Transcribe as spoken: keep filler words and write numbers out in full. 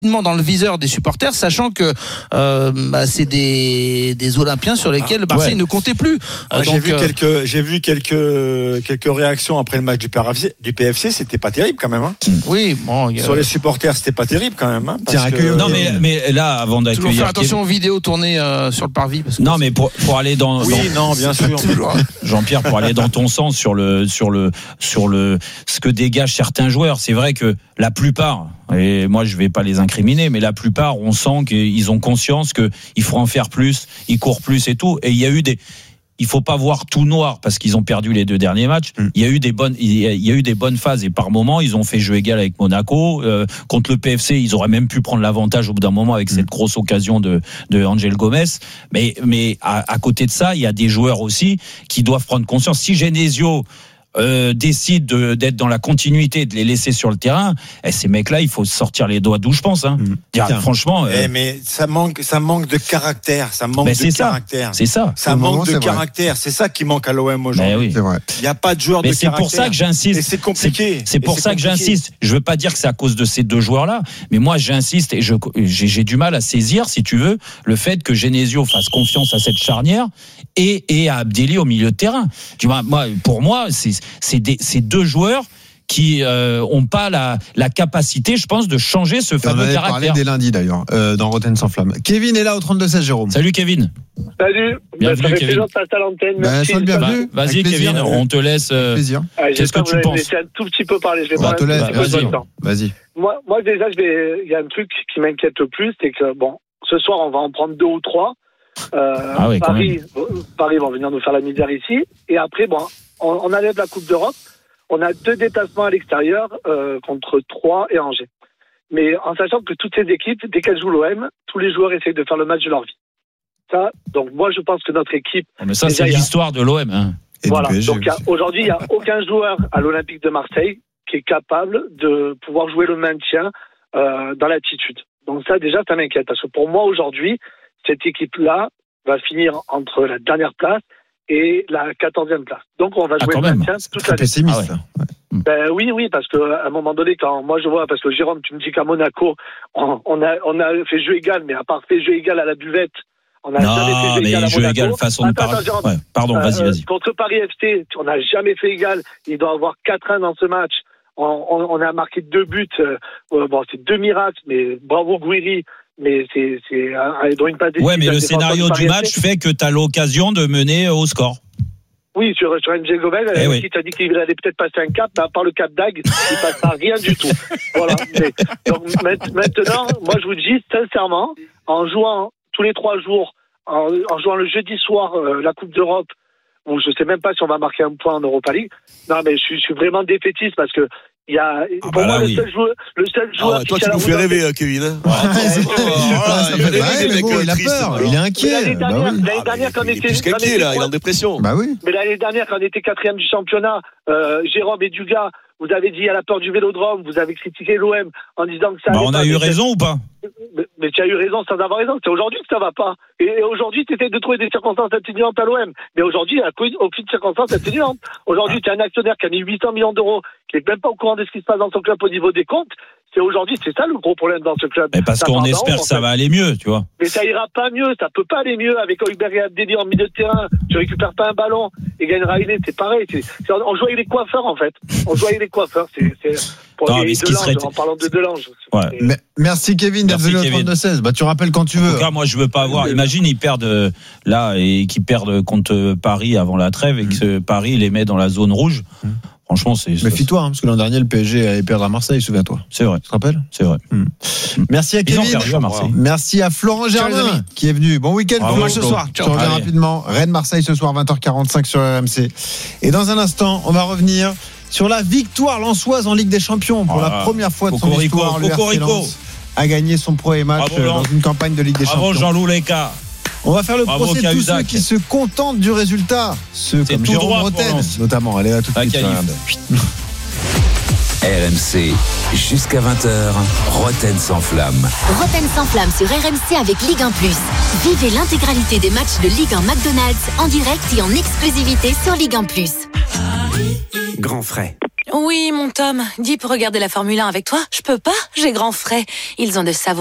dans le viseur des supporters, sachant que euh, bah, c'est des des Olympiens sur lesquels Marseille ouais. ne comptait plus. Euh, j'ai donc, vu euh... quelques j'ai vu quelques quelques réactions après le match du P F C. Du P F C, c'était pas terrible quand même. Hein. Oui, bon. Sur a... les supporters, c'était pas terrible quand même. Hein, parce que... Non, mais mais là, avant d'accueillir. Toujours faire attention Kevin... aux vidéos tournées euh, sur le parvis. Parce que non, mais pour pour aller dans. Oui, dans... non, bien sûr. Jean-Pierre, pour aller dans ton sens sur le sur le sur le ce que dégagent certains joueurs, c'est vrai que la plupart. Et moi, je vais pas les incriminer, mais la plupart, on sent qu'ils ont conscience qu'il faut en faire plus, ils courent plus et tout. Et il y a eu des, il faut pas voir tout noir parce qu'ils ont perdu les deux derniers matchs. Mm. Il y a eu des bonnes, il y a eu des bonnes phases et par moments, ils ont fait jeu égal avec Monaco. Euh, contre le P F C, ils auraient même pu prendre l'avantage au bout d'un moment avec mm. cette grosse occasion de, de Angel Gomez. Mais, mais à, à côté de ça, il y a des joueurs aussi qui doivent prendre conscience. Si Genesio Euh, décide de, d'être dans la continuité, de les laisser sur le terrain, et ces mecs-là, il faut sortir les doigts d'où je pense. Hein. Mmh. Dire, franchement, euh... eh, mais ça manque, ça manque de caractère, ça manque mais de c'est caractère. Ça. C'est ça. Ça manque moment, de c'est caractère. Vrai. C'est ça qui manque à l'O M aujourd'hui. Oui. C'est vrai. Il n'y a pas de joueur mais de c'est caractère. C'est pour ça que j'insiste. Et c'est compliqué. C'est, c'est pour et ça c'est que j'insiste. Je veux pas dire que c'est à cause de ces deux joueurs-là, mais moi j'insiste et je, j'ai, j'ai du mal à saisir, si tu veux, le fait que Genesio fasse confiance à cette charnière et, et à Abdelli au milieu de terrain. Tu vois, moi, pour moi, c'est, c'est des, c'est deux joueurs qui euh, ont pas la, la capacité, je pense, de changer ce fameux caractère. On en avait parlé dès lundi d'ailleurs, euh, dans Rotten sans flamme. Kevin est là au trente-deux seize, Jérôme. Salut Kevin. Salut. Bienvenue, ça fait Kevin. plaisir de passer à l'antenne. Ben, sois le bienvenu. Bah, vas-y Kevin, on te laisse. Euh, plaisir. Ah, qu'est-ce que tu penses? Laisser un tout petit peu parler. Je vais on pas te laisse. Bah, vas-y. Vas-y. Moi, moi déjà, je vais. Il y a un truc qui m'inquiète le plus, c'est que bon, ce soir, on va en prendre deux ou trois. Euh, ah oui, Paris, Paris vont venir nous faire la misère ici. Et après, bon, on, on enlève la Coupe d'Europe. On a deux déplacements à l'extérieur euh, contre Troyes et Angers. Mais en sachant que toutes ces équipes, dès qu'elles jouent l'O M, tous les joueurs essayent de faire le match de leur vie. Ça, donc moi, je pense que notre équipe. Mais ça, c'est l'histoire a... de l'O M. Hein. Voilà. Donc y a, aujourd'hui, il n'y a aucun joueur à l'Olympique de Marseille qui est capable de pouvoir jouer le maintien euh, dans l'attitude. Donc ça, déjà, ça m'inquiète. Parce que pour moi, aujourd'hui, cette équipe-là va finir entre la dernière place et la quatorzième place. Donc on va jouer ah, le maintien toute la pessimiste. Ah ouais. Ben oui, oui, parce qu'à un moment donné, quand moi je vois, parce que Jérôme, tu me dis qu'à Monaco, on, on a, on a fait jeu égal, mais à part fait jeu égal à la buvette, on n'a jamais fait jeu égal à jeu Monaco. Égal, façon de parler. Ouais, pardon, euh, vas-y, vas-y. Contre Paris F C, on n'a jamais fait égal. Il doit avoir quatre un dans ce match. On, on, on a marqué deux buts. Euh, bon, c'est deux miracles, mais bravo Gouiri. Mais c'est, c'est un, une passe ouais, mais le scénario du match fait que tu as l'occasion de mener au score. Oui, sur, sur Angel Gomez, eh qui oui. t'a dit qu'il allait peut-être passer un cap, mais à part le cap d'Ag, il ne passera rien du tout. Voilà. Mais, donc maintenant, moi je vous dis sincèrement, en jouant tous les trois jours, en, en jouant le jeudi soir euh, la Coupe d'Europe, où je ne sais même pas si on va marquer un point en Europa League, non mais je suis, je suis vraiment défaitiste parce que il y a, ah pour bah moi, là, le, oui. seul joueur, le seul joueur. Ah ouais, toi, tu nous fais rêver, euh, Kevin. Hein ouais, il a peur, il est inquiet. L'année dernière, bah oui. l'année dernière ah, quand on était. Il est plus qu'inquiet, là, il est en dépression. Bah oui. Mais l'année dernière, quand on était quatrième du championnat, euh, Jérôme et Dugas, vous avez dit à la peur du Vélodrome, vous avez critiqué l'O M en disant que ça. Bah on a eu raison ou pas? Mais, mais tu as eu raison sans avoir raison. C'est aujourd'hui que ça va pas. Et, et aujourd'hui, tu essaies de trouver des circonstances atténuantes à l'O M. Mais aujourd'hui, il n'y a aucune circonstance atténuante. Aujourd'hui, tu as un actionnaire qui a mis huit cents millions d'euros, qui n'est même pas au courant de ce qui se passe dans son club au niveau des comptes. C'est aujourd'hui, c'est ça le gros problème dans ce club. Mais parce ça qu'on espère que ça va aller mieux, tu vois. Mais ça ira pas mieux, ça peut pas aller mieux avec Hojbjerg et Abdelli en milieu de terrain. Tu récupères pas un ballon et gagne Riley, c'est pareil. C'est, c'est, on joue avec les coiffeurs en fait. On joue avec les coiffeurs. C'est, c'est pour non, les mais ce qui serait... en parlant de Delange. Ouais. Mais, merci Kevin d'être venu au trente-deux seize. Bah tu rappelles quand tu veux. En tout cas, moi je veux pas avoir. Imagine ils perdent là et qu'ils perdent contre Paris avant la trêve et que mmh. Paris les met dans la zone rouge. Mmh. Franchement, c'est. Méfie-toi, hein, parce que l'an dernier, le P S G allait perdre à Marseille, souviens-toi. C'est vrai. Tu te rappelles ? C'est vrai. Hum. Merci à Kevin. Ils ont perdu à Marseille. Merci à Florent Germain qui est venu. Bon week-end pour moi ce soir. Je reviens rapidement. Rennes-Marseille ce soir, vingt heures quarante-cinq sur R M C. Et dans un instant, on va revenir sur la victoire lensoise en Ligue des Champions. Pour ah, la première fois de son Cocorico, histoire, le R C Lens a gagné son premier match Bravo, dans une campagne de Ligue des Bravo, Champions. Jean-Loup Leca. On va faire le Bravo, procès de tous ceux qui se contentent du résultat. Ceux c'est comme Jérôme Rotten, notamment. Allez, à tout de suite. R M C, jusqu'à vingt heures, Rotten sans flamme. Rotten sans flamme sur R M C avec Ligue un plus. Vivez l'intégralité des matchs de Ligue un McDonald's en direct et en exclusivité sur Ligue un plus. Grand frais. Oui, mon Tom, Dis peut regarder la Formule un avec toi. Je peux pas, j'ai grand frais. Ils ont de savoureux